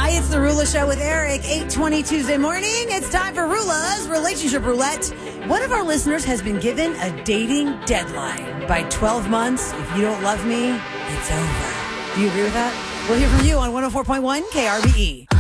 Hi, it's the Rula Show with Eric, 8:20 Tuesday morning. It's time for Rula's Relationship Roulette. One of our listeners has been given a dating deadline. By 12 months, if you don't love me, it's over. Do you agree with that? We'll hear from you on 104.1 KRBE.